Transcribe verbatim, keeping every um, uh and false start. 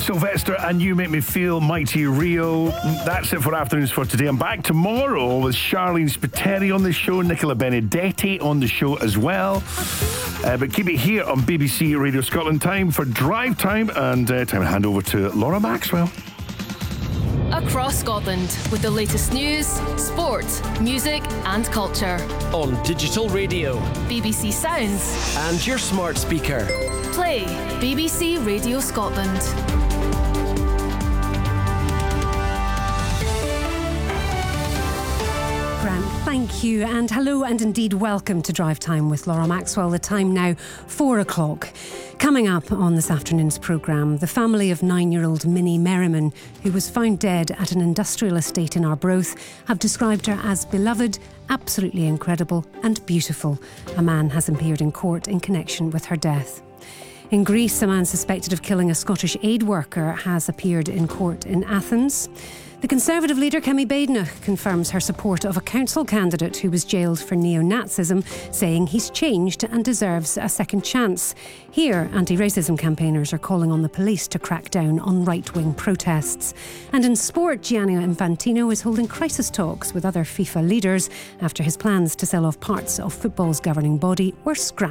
Sylvester and You Make Me Feel Mighty Rio. That's it for Afternoons for today. I'm back tomorrow with Charlene Spiteri on the show, Nicola Benedetti on the show as well. Uh, but keep it here on B B C Radio Scotland. Time for Drive Time, and uh, time to hand over to Laura Maxwell. Across Scotland with the latest news, sport, music and culture. On digital radio, B B C Sounds and your smart speaker. Play B B C Radio Scotland. Grant, thank you, and hello and indeed welcome to Drive Time with Laura Maxwell. The time now, four o'clock. Coming up on this afternoon's programme, the family of nine-year-old Minnie Merriman, who was found dead at an industrial estate in Arbroath, have described her as beloved, absolutely incredible and beautiful. A man has appeared in court in connection with her death. In Greece, a man suspected of killing a Scottish aid worker has appeared in court in Athens. The Conservative leader Kemi Badenoch confirms her support of a council candidate who was jailed for neo-Nazism, saying he's changed and deserves a second chance. Here, anti-racism campaigners are calling on the police to crack down on right-wing protests. And in sport, Gianni Infantino is holding crisis talks with other FIFA leaders after his plans to sell off parts of football's governing body were scrapped.